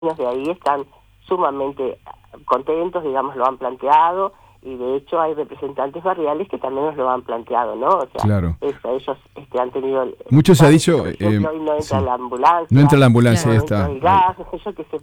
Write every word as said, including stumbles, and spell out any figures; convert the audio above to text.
de ahí están sumamente contentos, digamos, lo han planteado, y de hecho hay representantes barriales que también nos lo han planteado, ¿no? O sea, claro. eso, ellos este, han tenido... Mucho se ha dicho... Por ejemplo, eh, hoy no entra sí. la ambulancia. No entra la ambulancia, no está. entra el gas, eso que se